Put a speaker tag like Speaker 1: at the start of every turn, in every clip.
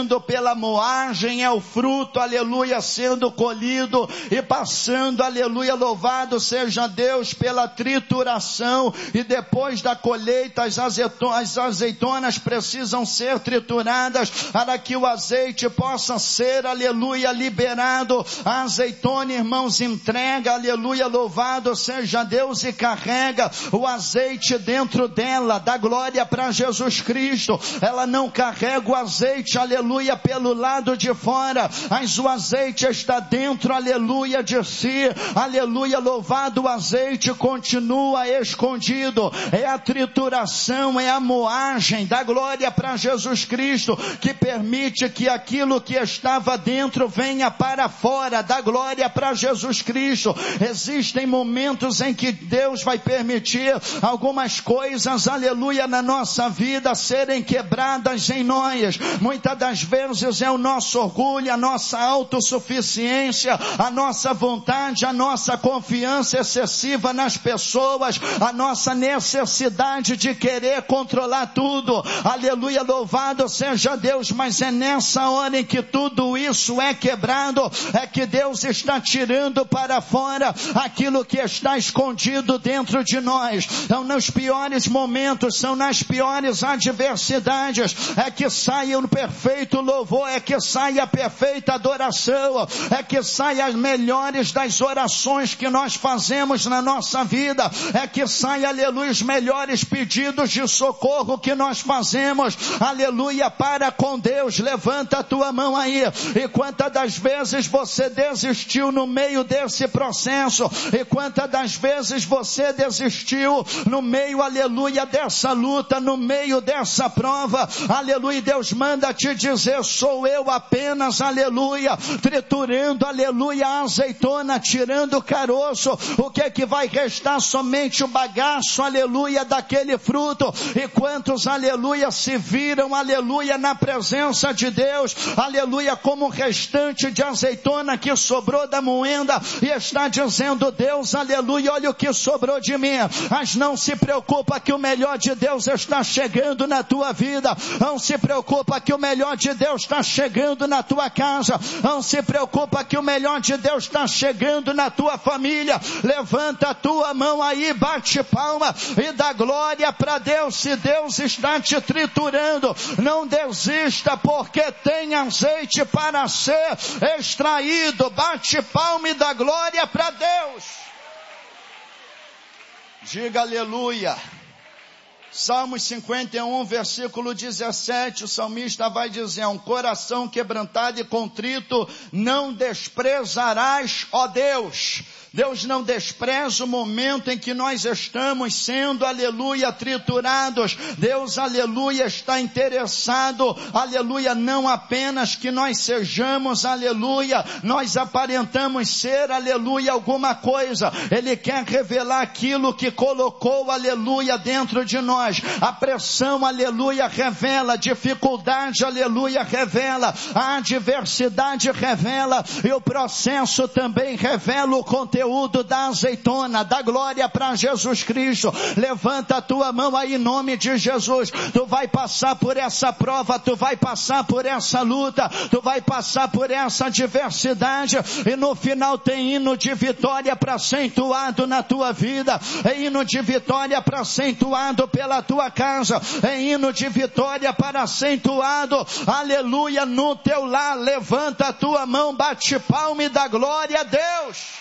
Speaker 1: passando pela moagem, é o fruto, aleluia, sendo colhido e passando, aleluia, louvado seja Deus, pela trituração, e depois da colheita as azeitonas precisam ser trituradas para que o azeite possa ser, aleluia, liberado. A azeitona, irmãos, entrega, aleluia, louvado seja Deus, e carrega o azeite dentro dela. Dá glória para Jesus Cristo. Ela não carrega o azeite, aleluia, pelo lado de fora, mas o azeite está dentro, aleluia, de si, aleluia, louvado. O azeite continua escondido. É a trituração, é a moagem. Dá glória para Jesus Cristo, que permite que aquilo que estava dentro venha para fora. Dá glória para Jesus Cristo. Existem momentos em que Deus vai permitir algumas coisas, aleluia, na nossa vida serem quebradas em nós. Muitas das vezes é o nosso orgulho, a nossa autossuficiência, a nossa vontade, a nossa confiança excessiva nas pessoas, a nossa necessidade de querer controlar tudo. Aleluia, louvado seja Deus. Mas é nessa hora em que tudo isso é quebrado, é que Deus está tirando para fora aquilo que está escondido dentro de nós. Então, nos piores momentos, são nas piores adversidades, é que sai o perfeito louvor, é que sai a perfeita adoração, é que sai as melhores das orações que nós fazemos na nossa vida, é que sai, aleluia, os melhores pedidos de socorro que nós fazemos, aleluia, para com Deus. Levanta a tua mão aí. E quantas das vezes você desistiu no meio desse processo, e quantas das vezes você desistiu no meio, aleluia, dessa luta, no meio dessa prova, aleluia. Deus manda te dizer: sou eu apenas, aleluia, triturando, aleluia, a azeitona, tirando o caroço. O que é que vai restar? Somente o bagaço, aleluia, daquele fruto. E quantos, aleluia, se viram, aleluia, na presença de Deus, aleluia, como o restante de azeitona que sobrou da moenda, e está dizendo: Deus, aleluia, olha o que sobrou de mim. Mas não se preocupa que o melhor de Deus está chegando na tua vida. Não se preocupa que o melhor de Deus está chegando na tua casa. Não se preocupa que o melhor de Deus está chegando na tua família. Levanta a tua mão aí, bate palma e dá glória para Deus. Se Deus está te triturando, não desista, porque tem azeite para ser extraído. Bate palma e dá glória para Deus. Diga aleluia. Salmos 51, versículo 17, o salmista vai dizer: um coração quebrantado e contrito não desprezarás, ó Deus. Deus não despreza o momento em que nós estamos sendo, aleluia, triturados. Deus, aleluia, está interessado, aleluia, não apenas que nós sejamos, aleluia, nós aparentamos ser, aleluia, alguma coisa. Ele quer revelar aquilo que colocou, aleluia, dentro de nós. A pressão, aleluia, revela. A dificuldade, aleluia, revela. A adversidade revela. E o processo também revela o conteúdo da azeitona. Dá glória para Jesus Cristo. Levanta a tua mão aí em nome de Jesus. Tu vai passar por essa prova, tu vai passar por essa luta, tu vai passar por essa adversidade, e no final tem hino de vitória para ser entoado na tua vida, é hino de vitória para ser entoado pela tua casa, é hino de vitória para ser entoado, aleluia, no teu lar. Levanta a tua mão, bate palma e dá glória a Deus.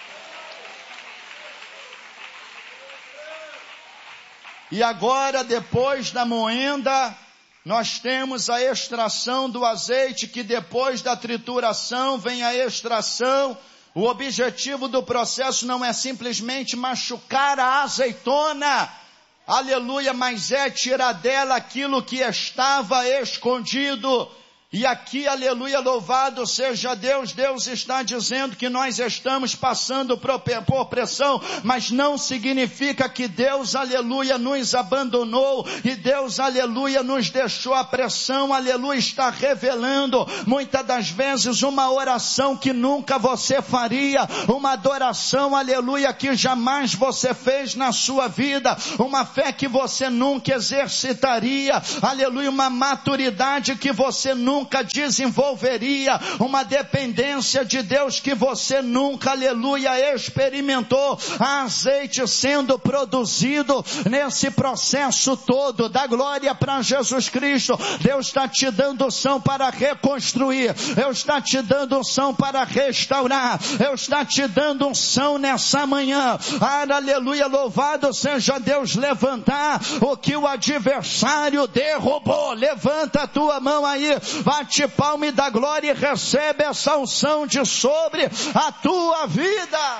Speaker 1: E agora, depois da moenda, nós temos a extração do azeite, que depois da trituração vem a extração. O objetivo do processo não é simplesmente machucar a azeitona, aleluia, mas é tirar dela aquilo que estava escondido. E aqui, aleluia, louvado seja Deus. Deus está dizendo que nós estamos passando por pressão, mas não significa que Deus, aleluia, nos abandonou, e Deus, aleluia, nos deixou. A pressão, aleluia, está revelando muitas das vezes uma oração que nunca você faria, uma adoração, aleluia, que jamais você fez na sua vida, uma fé que você nunca exercitaria, aleluia, uma maturidade que você nunca nunca desenvolveria uma dependência de Deus que você nunca, aleluia, experimentou. Azeite sendo produzido nesse processo todo. Dá glória para Jesus Cristo. Deus está te dando unção para reconstruir. Deus está te dando unção para restaurar. Deus está te dando unção nessa manhã. Aleluia, louvado seja Deus. Levantar o que o adversário derrubou. Levanta a tua mão aí, bate palma e dá glória e recebe essa unção de sobre a tua vida.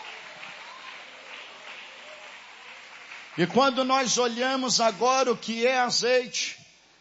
Speaker 1: E quando nós olhamos agora o que é azeite,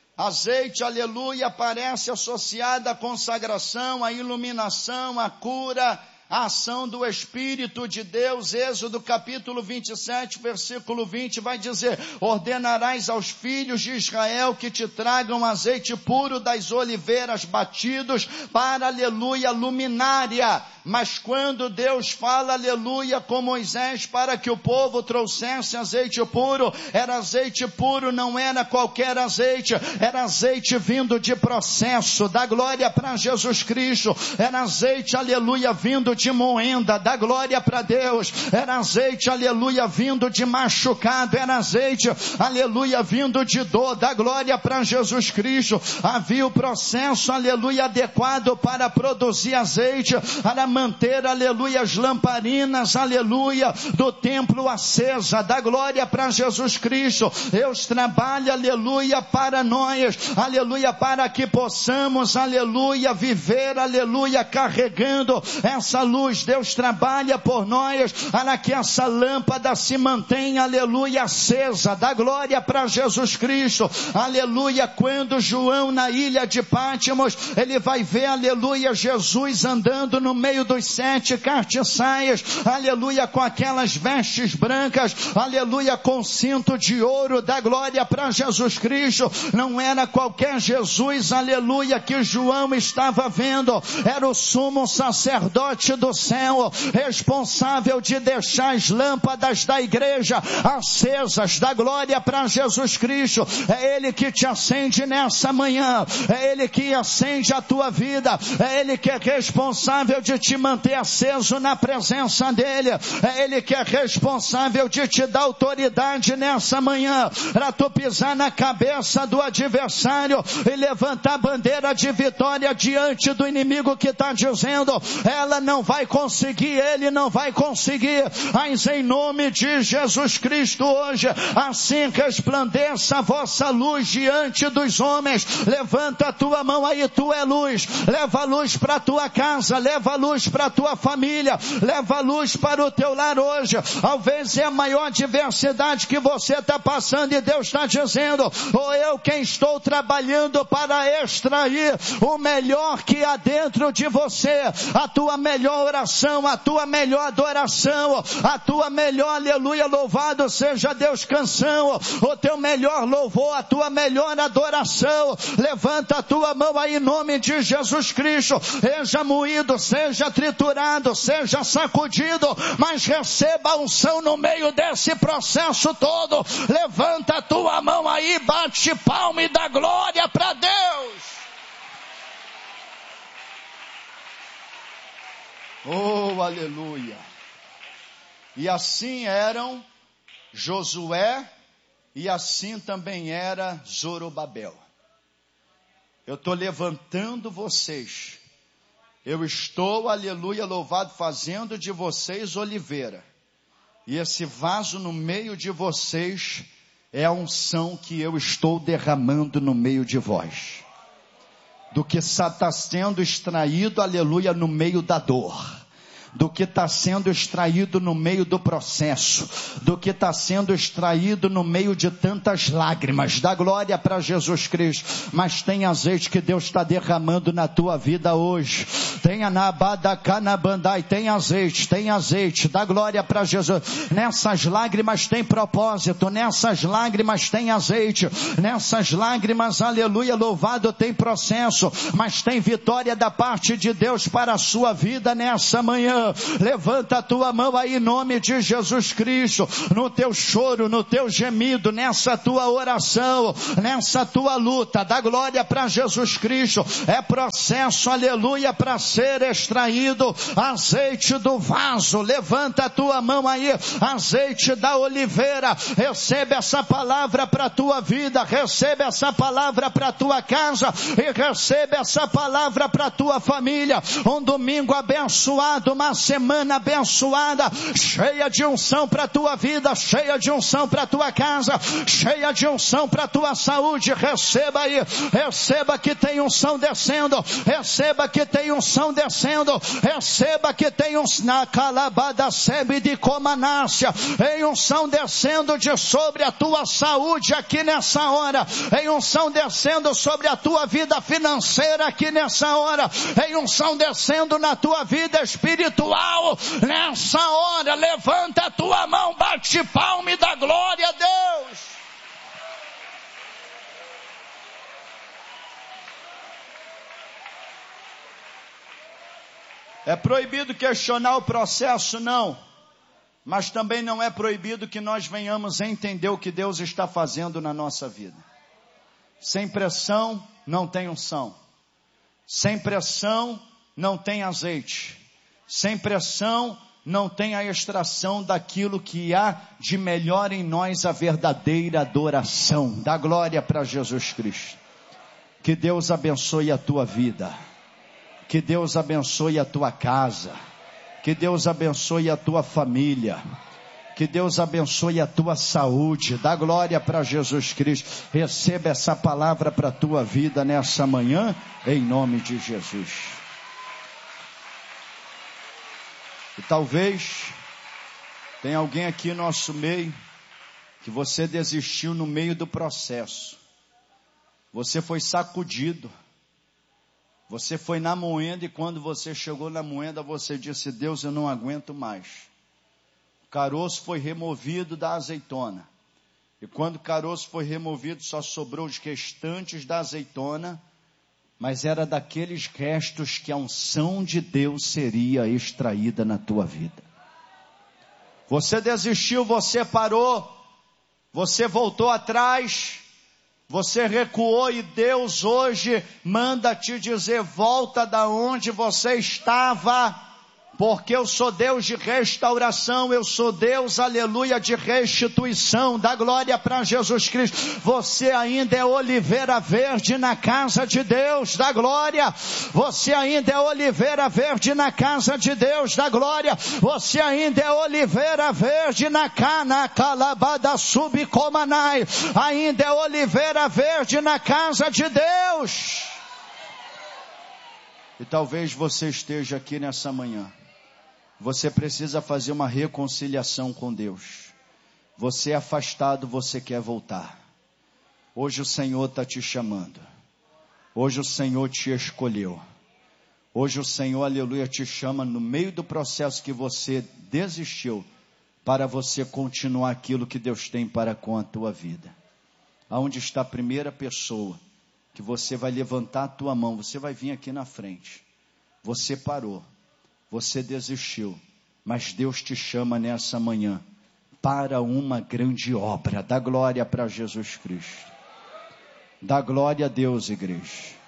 Speaker 1: aleluia, aparece associado à consagração, à iluminação, à cura, a ação do Espírito de Deus. Êxodo capítulo 27, versículo 20 vai dizer: ordenarás aos filhos de Israel que te tragam azeite puro das oliveiras batidos para, aleluia, luminária. Mas quando Deus fala, aleluia, com Moisés para que o povo trouxesse azeite puro, era azeite puro, não era qualquer azeite, era azeite vindo de processo. Dá glória para Jesus Cristo. Era azeite, aleluia, vindo de moenda. Dá glória para Deus. Era azeite, aleluia, vindo de machucado. Era azeite, aleluia, vindo de dor. Dá glória para Jesus Cristo. Havia o processo, aleluia, adequado para produzir azeite, para manter, aleluia, as lamparinas, aleluia, do templo acesa. Dá glória para Jesus Cristo. Deus trabalha, aleluia, para nós, aleluia, para que possamos, aleluia, viver, aleluia, carregando essa luz. Deus trabalha por nós para que essa lâmpada se mantenha, aleluia, acesa. Dá glória para Jesus Cristo. Aleluia, quando João na ilha de Pátimos, ele vai ver, aleluia, Jesus andando no meio dos 7 castiçais, aleluia, com aquelas vestes brancas, aleluia, com cinto de ouro. Dá glória para Jesus Cristo. Não era qualquer Jesus, aleluia, que João estava vendo. Era o sumo sacerdote do céu, responsável de deixar as lâmpadas da igreja acesas. Dá glória para Jesus Cristo. É Ele que te acende nessa manhã. É Ele que acende a tua vida. É Ele que é responsável de te manter aceso na presença dele. É Ele que é responsável de te dar autoridade nessa manhã, para tu pisar na cabeça do adversário e levantar a bandeira de vitória diante do inimigo que está dizendo: ela não vai conseguir, ele não vai conseguir. Mas em nome de Jesus Cristo hoje, assim resplandeça a vossa luz diante dos homens. Levanta a tua mão aí, tu é luz. Leva a luz para a tua casa, leva a luz para a tua família, leva a luz para o teu lar hoje. Talvez é a maior diversidade que você está passando e Deus está dizendo: ou eu quem estou trabalhando para extrair o melhor que há dentro de você, a tua melhor oração, a tua melhor adoração, a tua melhor, aleluia, louvado seja Deus, canção, o teu melhor louvor, a tua melhor adoração. Levanta a tua mão aí em nome de Jesus Cristo. Seja moído, seja triturado, seja sacudido, mas receba a unção no meio desse processo todo. Levanta a tua mão aí, bate palma e dá glória para Deus. Oh, aleluia. E assim eram Josué, e assim também era Zorobabel. Eu estou levantando vocês. Eu estou, aleluia, louvado, fazendo de vocês oliveira. E esse vaso no meio de vocês é a unção que eu estou derramando no meio de vós. Do que está sendo extraído, aleluia, no meio da dor. Do que está sendo extraído no meio do processo, do que está sendo extraído no meio de tantas lágrimas. Dá glória para Jesus Cristo. Mas tem azeite que Deus está derramando na tua vida hoje. Tem anabadacanabandai, tem azeite, dá glória para Jesus. Nessas lágrimas tem propósito, nessas lágrimas tem azeite, nessas lágrimas, aleluia, louvado, tem processo, mas tem vitória da parte de Deus para a sua vida nessa manhã. manhã. Levanta a tua mão aí em nome de Jesus Cristo, no teu choro, no teu gemido, nessa tua oração, nessa tua luta. Dá glória para Jesus Cristo. É processo, aleluia, para ser extraído azeite do vaso. Levanta a tua mão aí, azeite da oliveira. Recebe essa palavra para a tua vida, recebe essa palavra para a tua casa e recebe essa palavra para a tua família. Um domingo abençoado, uma semana abençoada, cheia de unção para a tua vida, cheia de unção para a tua casa, cheia de unção para a tua saúde. Receba aí, receba que tem unção descendo, receba que tem unção descendo, receba que tem unção na calabada sebe de comanácia, em unção descendo de sobre a tua saúde aqui nessa hora, em unção descendo sobre a tua vida financeira aqui nessa hora, em unção descendo na tua vida espiritual nessa hora. Levanta a tua mão, bate palma e dá glória a Deus. É proibido questionar o processo? Não. Mas também não é proibido que nós venhamos a entender o que Deus está fazendo na nossa vida. Sem pressão, não tem unção. Sem pressão, não tem azeite. Sem pressão, não tem a extração daquilo que há de melhor em nós, a verdadeira adoração. Dá glória para Jesus Cristo. Que Deus abençoe a tua vida. Que Deus abençoe a tua casa. Que Deus abençoe a tua família. Que Deus abençoe a tua saúde. Dá glória para Jesus Cristo. Receba essa palavra para a tua vida nessa manhã, em nome de Jesus. E talvez tenha alguém aqui no nosso meio que você desistiu no meio do processo. Você foi sacudido. Você foi na moenda e quando você chegou na moenda, você disse: Deus, eu não aguento mais. O caroço foi removido da azeitona. E quando o caroço foi removido, só sobrou os restantes da azeitona, mas era daqueles restos que a unção de Deus seria extraída na tua vida. Você desistiu, você parou, você voltou atrás, você recuou e Deus hoje manda te dizer: volta da onde você estava, porque eu sou Deus de restauração, eu sou Deus, aleluia, de restituição. Dá glória para Jesus Cristo. Você ainda é oliveira verde na casa de Deus, dá glória. Você ainda é oliveira verde na casa de Deus, dá glória. Você ainda é oliveira verde na cana, calabada subcomanai. Ainda é oliveira verde na casa de Deus. E talvez você esteja aqui nessa manhã. Você precisa fazer uma reconciliação com Deus. Você é afastado, você quer voltar. Hoje o Senhor está te chamando. Hoje o Senhor te escolheu. Hoje o Senhor, aleluia, te chama no meio do processo que você desistiu, para você continuar aquilo que Deus tem para com a tua vida. Aonde está a primeira pessoa que você vai levantar a tua mão, você vai vir aqui na frente. Você parou. Você desistiu, mas Deus te chama nessa manhã para uma grande obra. Dá glória para Jesus Cristo. Dá glória a Deus, igreja.